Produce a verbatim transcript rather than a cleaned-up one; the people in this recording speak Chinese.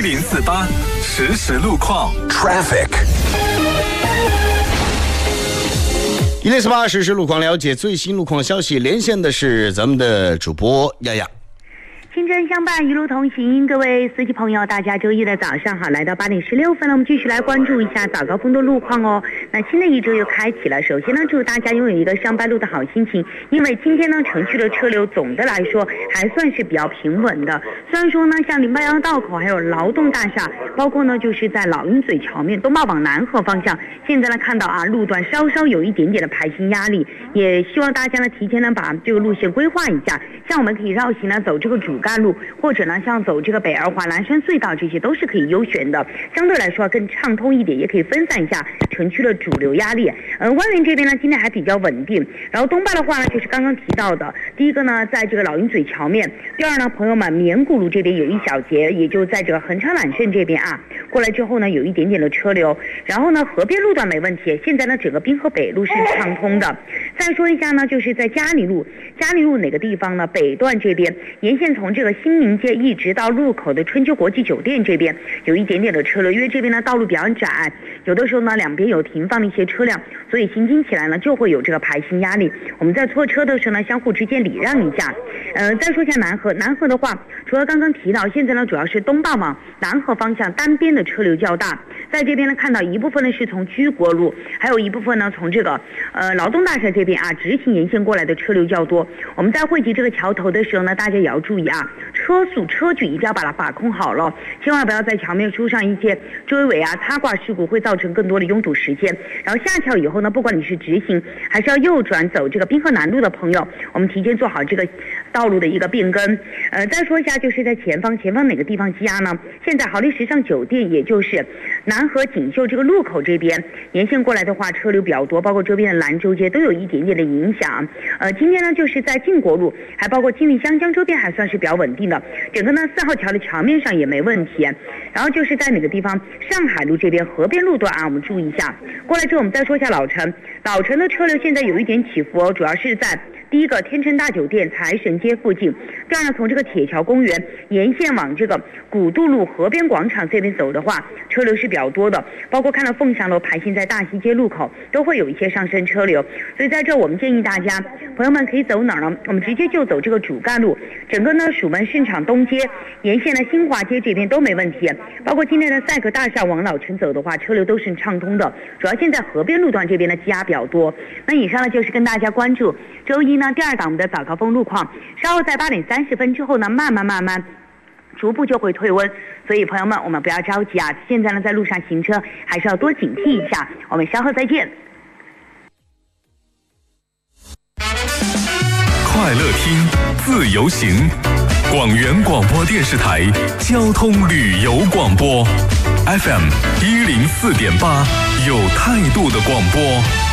零四八实时路况 Traffic。 一零四八实时路况，了解最新路况消息，连线的是咱们的主播丫丫。 清真相伴，一路同行，各位司机朋友，大家周一的早上好，来到八点十六分了，我们继续来关注一下早高峰的路况哦。那新的一周又开启了，首先呢，祝大家拥有一个上班路的好心情，因为今天呢，城区的车流总的来说还算是比较平稳的。虽然说呢，像临八幺道口还有劳动大厦，包括呢就是在老鹰嘴桥面东坝往南河方向，现在呢看到啊，路段稍稍有一点点的排行压力，也希望大家呢提前呢把这个路线规划一下，像我们可以绕行呢走这个主干路，或者呢像走这个北二环蓝山隧道，这些都是可以优选的，相对来说更畅通一点，也可以分散一下城区的主流压力。呃，万源这边呢今天还比较稳定，然后东坝的话呢就是刚刚提到的，第一个呢在这个老鹰嘴桥面，第二呢朋友们绵古路这边有一小节，也就在这个横昌揽胜这边啊，过来之后呢有一点点的车流，然后呢河边路段没问题，现在呢整个滨河北路是畅通的。再说一下呢，就是在嘉里路，嘉里路哪个地方呢？北段这边沿线从这个新民街一直到路口的春秋国际酒店这边有一点点的车流，因为这边呢道路比较窄，有的时候呢两边有停放的一些车辆，所以行经起来呢就会有这个排行压力。我们在错车的时候呢，相互之间礼让一下。呃，再说一下南河，南河的话，除了刚刚提到，现在呢主要是东坝往南河方向单边的车流较大，在这边呢看到一部分呢是从居国路，还有一部分呢从这个呃劳动大厦这边啊直行沿线过来的车流较多。我们在汇集这个桥头的时候呢，大家也要注意啊，车速车距一定要把它把控好了，千万不要在桥面出上一些追尾啊擦挂事故，会造成更多的拥堵时间。然后下桥以后呢，不管你是直行还是要右转走这个滨河南路的朋友，我们提前做好这个道路的一个变更。呃，再说一下，就是在前方，前方哪个地方积压呢？现在豪丽时尚酒店，也就是南河锦绣这个路口这边沿线过来的话，车流比较多，包括周边的兰州街都有一点点的影响。呃，今天呢，就是在晋国路，还包括金运香江周边还算是比较稳定的，整个呢四号桥的桥面上也没问题。然后就是在哪个地方，上海路这边河边路段啊，我们注意一下。过来之后，我们再说一下老城，老城的车流现在有一点起伏哦，主要是在第一个天成大酒店财神街附近，第二呢从这个铁桥公园沿线往这个古渡路河边广场这边走的话，车流是比较多的，包括看到凤翔楼排行在大西街路口都会有一些上升车流，所以在这我们建议大家朋友们可以走哪儿呢？我们直接就走这个主干路，整个呢蜀门市场东街沿线的新华街这边都没问题，包括今天的赛格大厦往老城走的话，车流都是畅通的，主要现在河边路段这边的积压比较多。那以上呢就是跟大家关注周一呢第二档我们的早高峰路况，稍后在八点三十分之后呢，慢慢慢慢逐步就会退温，所以朋友们我们不要着急啊，现在呢在路上行车还是要多警惕一下，我们稍后再见。 快乐听，自由行，广元广播电视台交通旅游广播 F M 一零四点八，有态度的广播。